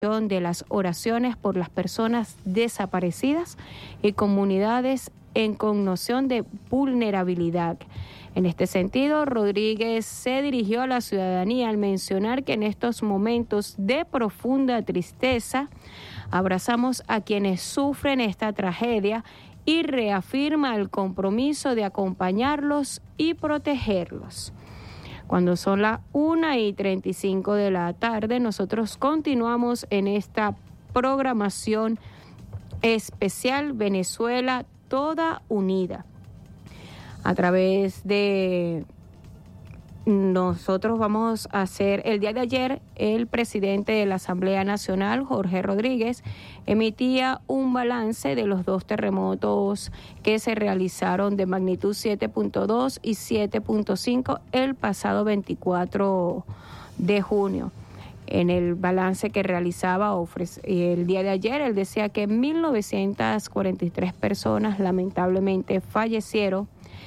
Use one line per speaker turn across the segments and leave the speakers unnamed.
de las oraciones por las personas desaparecidas y comunidades en connoción de vulnerabilidad. En este sentido, Rodríguez se dirigió a la ciudadanía al mencionar que en estos momentos de profunda tristeza abrazamos a quienes sufren esta tragedia y reafirma el compromiso de acompañarlos y protegerlos. Cuando son las 1:35 de la tarde, nosotros continuamos en esta programación especial Venezuela Toda Unida. A través de nosotros vamos a hacer, el día de ayer, el presidente de la Asamblea Nacional, Jorge Rodríguez, emitía un balance de los 2 terremotos que se realizaron de magnitud 7.2 y 7.5 el pasado 24 de junio. En el balance que realizaba el día de ayer, él decía que 1.943 personas lamentablemente fallecieron,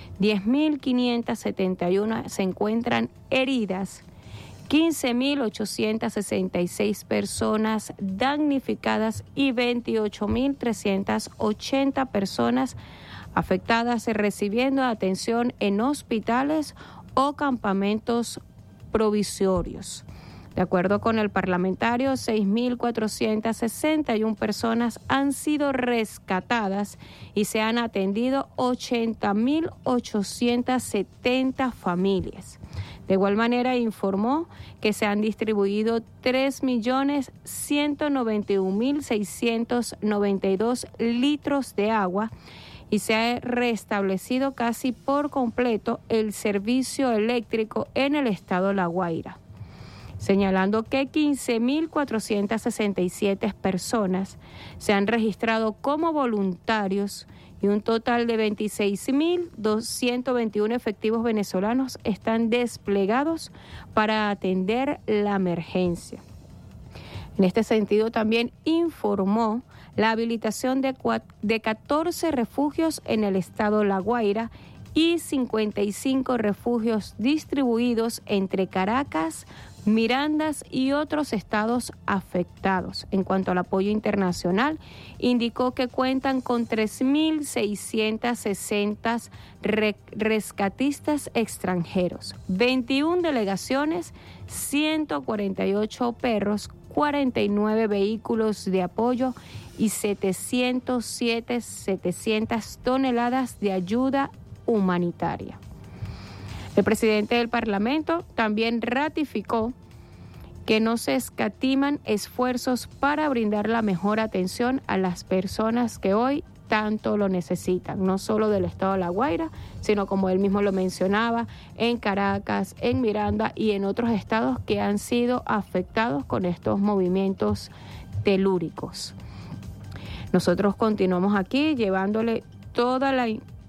10.571 se encuentran heridas, 15.866 personas damnificadas y 28.380 personas afectadas recibiendo atención en hospitales o campamentos provisorios. De acuerdo con el parlamentario, 6.461 personas han sido rescatadas y se han atendido 80.870 familias. De igual manera, informó que se han distribuido 3.191.692 litros de agua y se ha restablecido casi por completo el servicio eléctrico en el estado La Guaira, señalando que 15.467 personas se han registrado como voluntarios y un total de 26.221 efectivos venezolanos están desplegados para atender la emergencia. En este sentido, también informó la habilitación de 14 refugios en el estado La Guaira y 55 refugios distribuidos entre Caracas, Mirandas y otros estados afectados. En cuanto al apoyo internacional, indicó que cuentan con 3.660 rescatistas extranjeros, 21 delegaciones, 148 perros, 49 vehículos de apoyo y 700 toneladas de ayuda humanitaria. El presidente del Parlamento también ratificó que no se escatiman esfuerzos para brindar la mejor atención a las personas que hoy tanto lo necesitan, no solo del estado de La Guaira, sino, como él mismo lo mencionaba, en Caracas, en Miranda y en otros estados que han sido afectados con estos movimientos telúricos. Nosotros continuamos aquí llevándole toda la...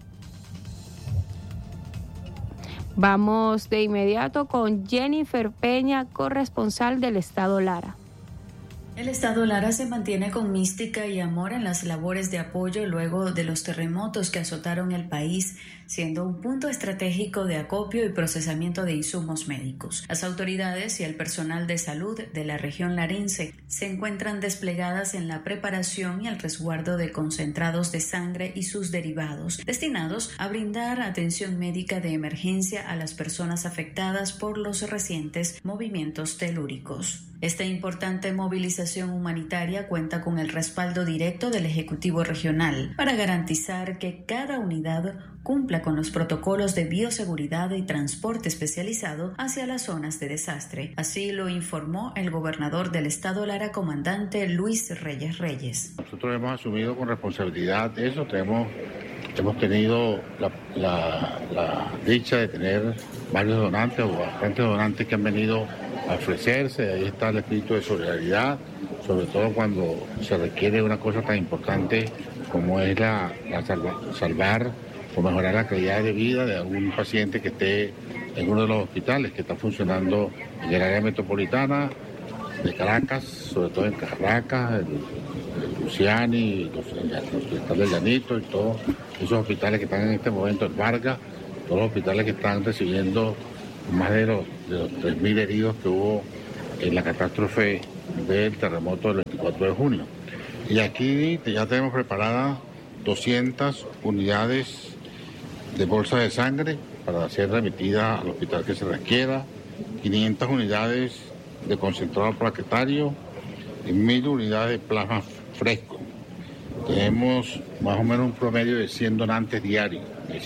Vamos de inmediato con Jennifer Peña, corresponsal del Estado Lara.
El Estado Lara se mantiene con mística y amor en las labores de apoyo luego de los terremotos que azotaron el país, siendo un punto estratégico de acopio y procesamiento de insumos médicos. Las autoridades y el personal de salud de la región larense se encuentran desplegadas en la preparación y el resguardo de concentrados de sangre y sus derivados, destinados a brindar atención médica de emergencia a las personas afectadas por los recientes movimientos telúricos. Esta importante movilización humanitaria cuenta con el respaldo directo del Ejecutivo Regional para garantizar que cada unidad cumpla con los protocolos de bioseguridad y transporte especializado hacia las zonas de desastre. Así lo informó el gobernador del Estado Lara, comandante Luis Reyes Reyes.
Nosotros hemos asumido con responsabilidad eso, hemos tenido la dicha de tener varios donantes o bastantes donantes que han venido a ofrecerse. Ahí está el espíritu de solidaridad, sobre todo cuando se requiere una cosa tan importante como es salvar o mejorar la calidad de vida de algún paciente que esté en uno de los hospitales que está funcionando en el área metropolitana de Caracas, sobre todo en Caracas, el Luciani, el Hospital del Llanito y todos esos hospitales que están en este momento, el Vargas, todos los hospitales que están recibiendo más de los 3.000 heridos que hubo en la catástrofe del terremoto del 24 de junio. Y aquí ya tenemos preparadas 200 unidades de bolsa de sangre para ser remitida al hospital que se requiera, 500 unidades de concentrado plaquetario y 1.000 unidades de plasma fresco. Tenemos más o menos un promedio de 100 donantes diarios.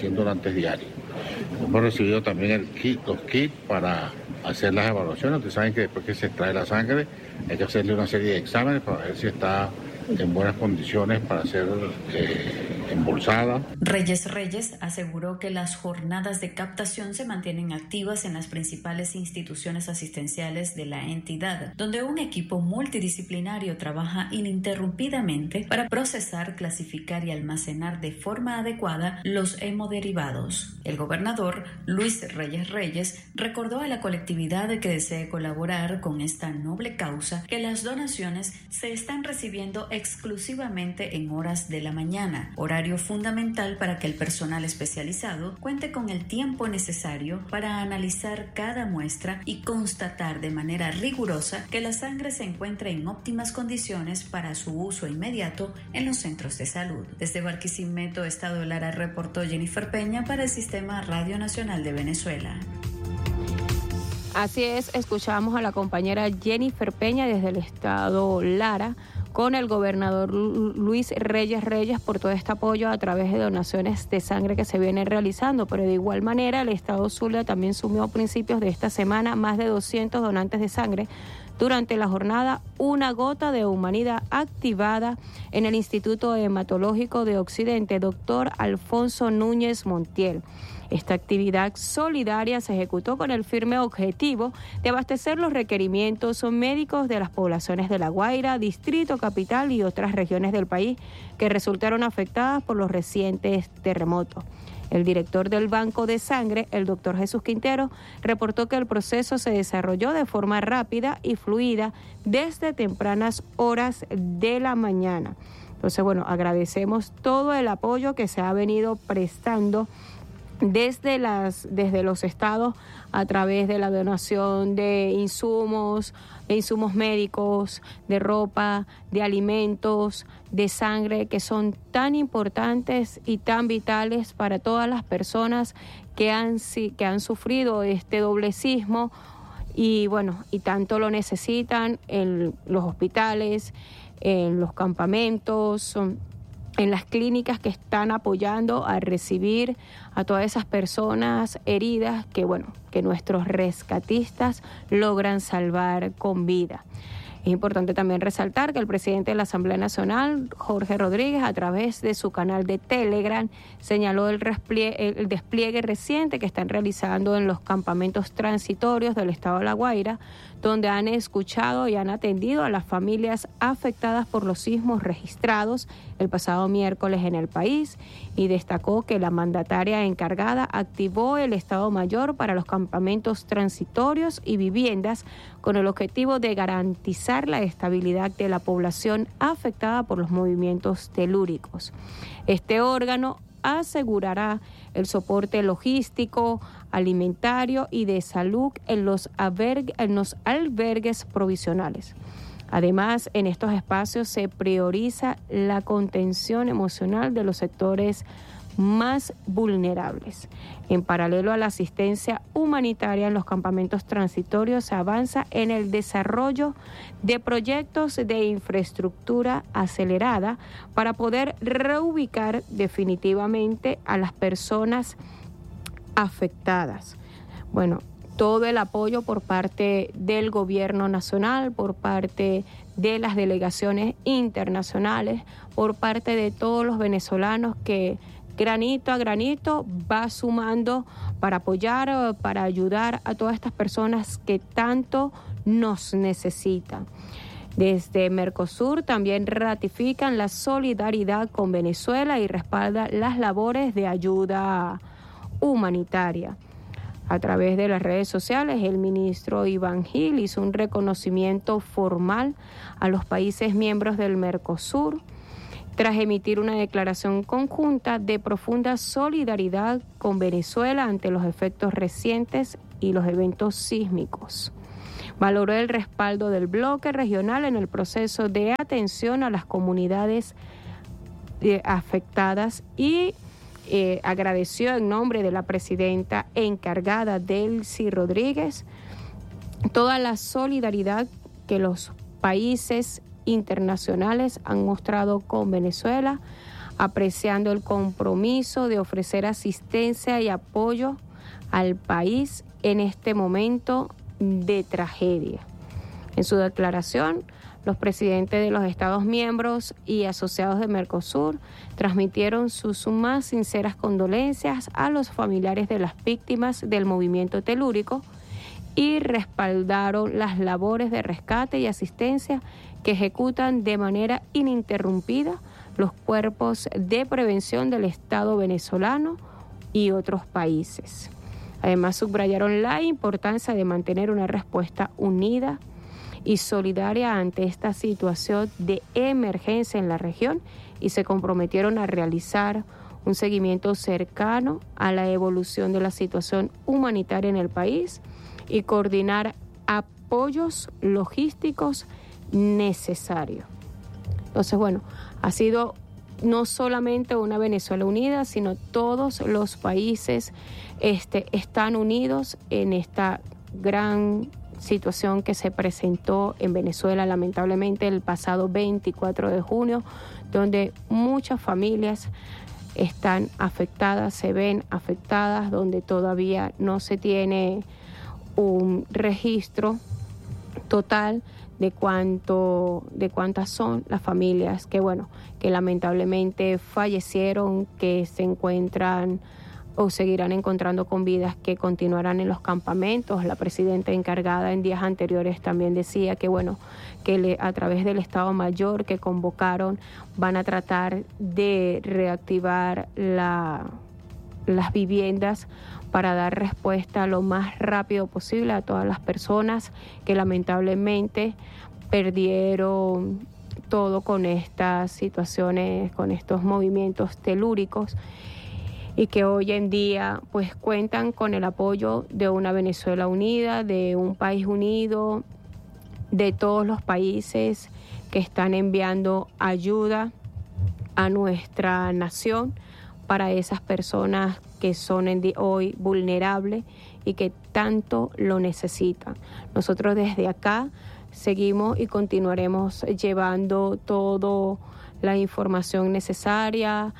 Hemos recibido también los kits para hacer las evaluaciones. Ustedes saben que después que se extrae la sangre hay que hacerle una serie de exámenes para ver si está en buenas condiciones para ser embolsada.
Reyes aseguró que las jornadas de captación se mantienen activas en las principales instituciones asistenciales de la entidad, donde un equipo multidisciplinario trabaja ininterrumpidamente para procesar, clasificar y almacenar de forma adecuada los hemoderivados. El gobernador Luis Reyes recordó a la colectividad que desee colaborar con esta noble causa que las donaciones se están recibiendo exclusivamente en horas de la mañana, horario fundamental para que el personal especializado cuente con el tiempo necesario para analizar cada muestra y constatar de manera rigurosa que la sangre se encuentra en óptimas condiciones para su uso inmediato en los centros de salud. Desde Barquisimeto, Estado Lara, reportó Jennifer Peña para el Sistema Radio Nacional de Venezuela.
Así es, escuchamos a la compañera Jennifer Peña desde el Estado Lara con el gobernador Luis Reyes por todo este apoyo a través de donaciones de sangre que se vienen realizando, pero de igual manera el Estado Zulia también sumió a principios de esta semana más de 200 donantes de sangre durante la jornada Una Gota de Humanidad activada en el Instituto Hematológico de Occidente, doctor Alfonso Núñez Montiel. Esta actividad solidaria se ejecutó con el firme objetivo de abastecer los requerimientos médicos de las poblaciones de La Guaira, Distrito Capital y otras regiones del país que resultaron afectadas por los recientes terremotos. El director del Banco de Sangre, el doctor Jesús Quintero, reportó que el proceso se desarrolló de forma rápida y fluida desde tempranas horas de la mañana. Entonces, agradecemos todo el apoyo que se ha venido prestando desde los estados a través de la donación de insumos médicos, de ropa, de alimentos, de sangre, que son tan importantes y tan vitales para todas las personas que han sufrido este doble sismo y tanto lo necesitan en los hospitales, en los campamentos, en las clínicas que están apoyando a recibir a todas esas personas heridas que nuestros rescatistas logran salvar con vida. Es importante también resaltar que el presidente de la Asamblea Nacional, Jorge Rodríguez, a través de su canal de Telegram, señaló el despliegue reciente que están realizando en los campamentos transitorios del estado de La Guaira, donde han escuchado y han atendido a las familias afectadas por los sismos registrados el pasado miércoles en el país, y destacó que la mandataria encargada activó el Estado Mayor para los campamentos transitorios y viviendas con el objetivo de garantizar la estabilidad de la población afectada por los movimientos telúricos. Este órgano asegurará el soporte logístico, alimentario y de salud en los albergues provisionales. Además, en estos espacios se prioriza la contención emocional de los sectores más vulnerables. En paralelo a la asistencia humanitaria en los campamentos transitorios, se avanza en el desarrollo de proyectos de infraestructura acelerada para poder reubicar definitivamente a las personas afectadas. Todo el apoyo por parte del gobierno nacional, por parte de las delegaciones internacionales, por parte de todos los venezolanos que granito a granito va sumando para apoyar, para ayudar a todas estas personas que tanto nos necesitan. Desde Mercosur también ratifican la solidaridad con Venezuela y respaldan las labores de ayuda humanitaria. A través de las redes sociales, el ministro Iván Gil hizo un reconocimiento formal a los países miembros del Mercosur tras emitir una declaración conjunta de profunda solidaridad con Venezuela ante los efectos recientes y los eventos sísmicos. Valoró el respaldo del bloque regional en el proceso de atención a las comunidades afectadas y agradeció en nombre de la presidenta encargada, Delcy Rodríguez, toda la solidaridad que los países internacionales han mostrado con Venezuela, apreciando el compromiso de ofrecer asistencia y apoyo al país en este momento de tragedia. En su declaración, los presidentes de los Estados miembros y asociados de Mercosur transmitieron sus más sinceras condolencias a los familiares de las víctimas del movimiento telúrico y respaldaron las labores de rescate y asistencia que ejecutan de manera ininterrumpida los cuerpos de prevención del Estado venezolano y otros países. Además, subrayaron la importancia de mantener una respuesta unida y solidaria ante esta situación de emergencia en la región y se comprometieron a realizar un seguimiento cercano a la evolución de la situación humanitaria en el país y coordinar apoyos logísticos necesarios. Entonces, bueno, ha sido no solamente una Venezuela unida, sino todos los países están unidos en esta gran situación que se presentó en Venezuela, lamentablemente, el pasado 24 de junio, donde muchas familias están afectadas, se ven afectadas, donde todavía no se tiene un registro total de cuántas son las familias que lamentablemente fallecieron, que se encuentran o seguirán encontrando con vidas, que continuarán en los campamentos. La presidenta encargada en días anteriores también decía que a través del Estado Mayor que convocaron van a tratar de reactivar las viviendas para dar respuesta lo más rápido posible a todas las personas que lamentablemente perdieron todo con estas situaciones, con estos movimientos telúricos, y que hoy en día pues cuentan con el apoyo de una Venezuela unida, de un país unido, de todos los países que están enviando ayuda a nuestra nación para esas personas que son hoy vulnerables y que tanto lo necesitan. Nosotros desde acá seguimos y continuaremos llevando toda la información necesaria,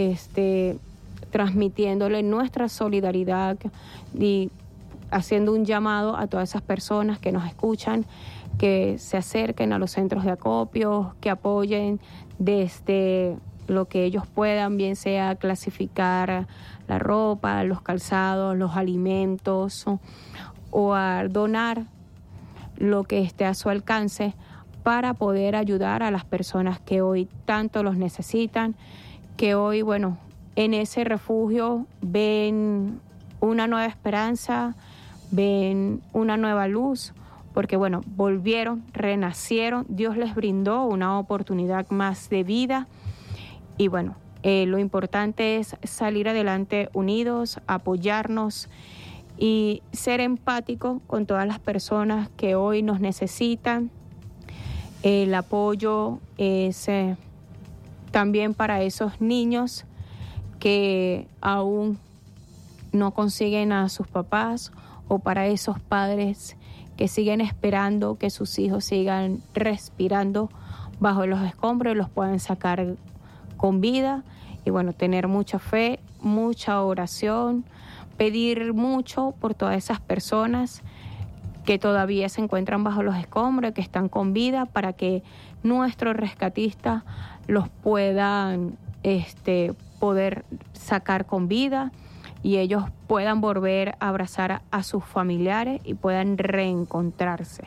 transmitiéndole nuestra solidaridad y haciendo un llamado a todas esas personas que nos escuchan, que se acerquen a los centros de acopio, que apoyen desde lo que ellos puedan, bien sea clasificar la ropa, los calzados, los alimentos, o a donar lo que esté a su alcance para poder ayudar a las personas que hoy tanto los necesitan, que hoy, en ese refugio ven una nueva esperanza, ven una nueva luz, porque volvieron, renacieron, Dios les brindó una oportunidad más de vida y lo importante es salir adelante unidos, apoyarnos y ser empáticos con todas las personas que hoy nos necesitan. El apoyo es también para esos niños que aún no consiguen a sus papás, o para esos padres que siguen esperando que sus hijos sigan respirando bajo los escombros y los puedan sacar con vida. Y tener mucha fe, mucha oración, pedir mucho por todas esas personas que todavía se encuentran bajo los escombros, que están con vida, para que nuestros rescatistas los puedan poder sacar con vida y ellos puedan volver a abrazar a sus familiares y puedan reencontrarse.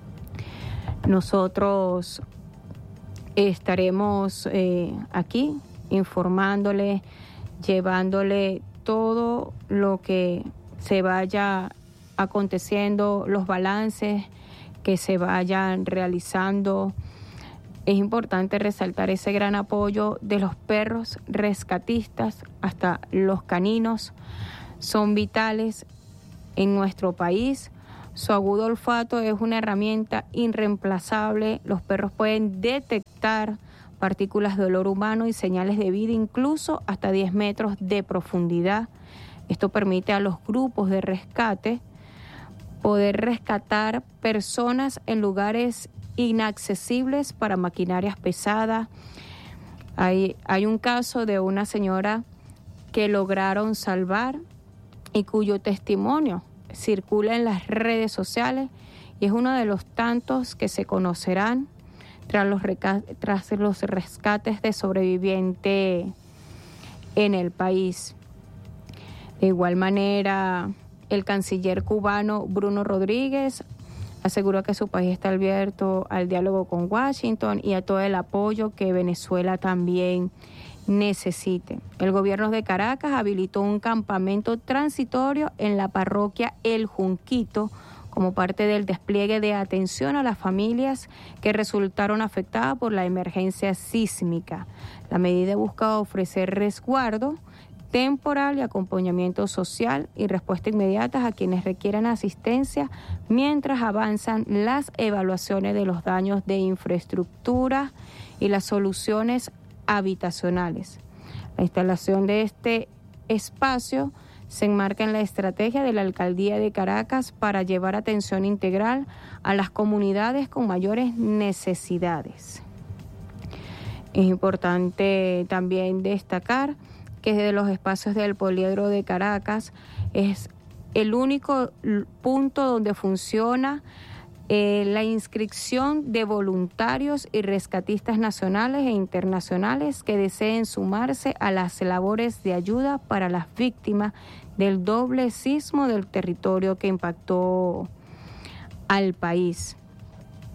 Nosotros estaremos aquí informándole, llevándole todo lo que se vaya aconteciendo, los balances que se vayan realizando. Es importante resaltar ese gran apoyo de los perros rescatistas, hasta los caninos. Son vitales en nuestro país, Su agudo olfato es una herramienta irreemplazable. Los perros pueden detectar partículas de olor humano y señales de vida incluso hasta 10 metros de profundidad. Esto permite a los grupos de rescate poder rescatar personas en lugares inaccesibles para maquinarias pesadas. Hay un caso de una señora que lograron salvar y cuyo testimonio circula en las redes sociales y es uno de los tantos que se conocerán tras los rescates de sobrevivientes en el país. De igual manera, el canciller cubano Bruno Rodríguez aseguró que su país está abierto al diálogo con Washington y a todo el apoyo que Venezuela también necesite. El gobierno de Caracas habilitó un campamento transitorio en la parroquia El Junquito como parte del despliegue de atención a las familias que resultaron afectadas por la emergencia sísmica. La medida busca ofrecer resguardo temporal y acompañamiento social y respuesta inmediata a quienes requieran asistencia mientras avanzan las evaluaciones de los daños de infraestructura y las soluciones habitacionales. La instalación de este espacio se enmarca en la estrategia de la Alcaldía de Caracas para llevar atención integral a las comunidades con mayores necesidades. Es importante también destacar que desde los espacios del Poliedro de Caracas es el único punto donde funciona la inscripción de voluntarios y rescatistas nacionales e internacionales que deseen sumarse a las labores de ayuda para las víctimas del doble sismo del territorio que impactó al país.